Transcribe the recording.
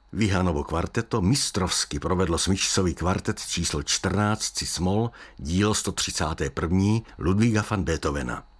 Vihanovo kvarteto mistrovsky provedlo smyčcový kvartet číslo 14 cis-moll, dílo 131. Ludvíka van Beethovena.